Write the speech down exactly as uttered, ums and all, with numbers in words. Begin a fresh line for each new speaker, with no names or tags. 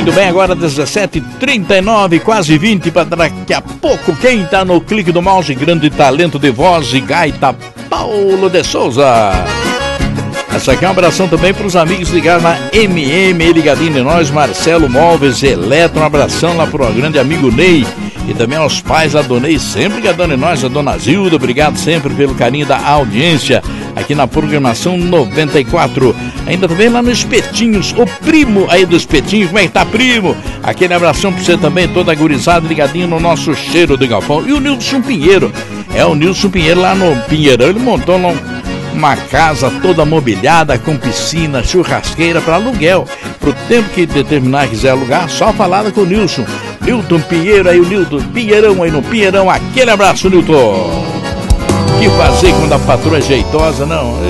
Muito bem, agora dezessete e trinta e nove, quase vinte, para daqui a pouco. Quem tá no clique do mouse, grande talento de voz e gaita, Paulo de Souza. Essa aqui é uma abração também para os amigos ligados na M M, ligadinho em nós, Marcelo Móveis Eletro, um abração lá para o grande amigo Ney. E também aos pais da Dona Ney, sempre ligadando em nós, a Dona Zilda, obrigado sempre pelo carinho da audiência aqui na programação noventa e quatro. Ainda também lá no Espetinhos, o primo aí do Espetinho, como é que tá, primo? Aquele abração pra você também, toda gurizada, ligadinho no nosso cheiro do galpão. E o Nilson Pinheiro, é o Nilson Pinheiro lá no Pinheirão, ele montou lá uma casa toda mobiliada, com piscina, churrasqueira para aluguel. Pro tempo que determinar quiser alugar, só falada com o Nilson. Nilton Pinheiro aí, o Nilton Pinheirão aí no Pinheirão, aquele abraço, Nilton. O que fazer quando a patroa é jeitosa, não?